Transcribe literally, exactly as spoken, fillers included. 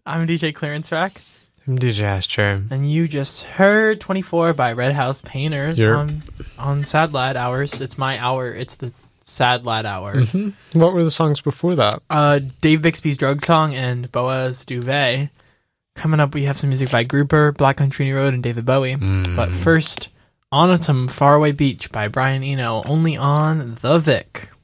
I'm D J Clearance Rack. I'm D J Astro. And you just heard twenty-four by Red House Painters Yep. on on Sad Lad Hours. It's my hour. It's the Sad Lad Hour. Mm-hmm. What were the songs before that? Uh, Dave Bixby's Drug Song and Boaz Duvet. Coming up, we have some music by Grouper, Black Country Road, and David Bowie. Mm. But first, Autumn Faraway Beach by Brian Eno, only on The Vic.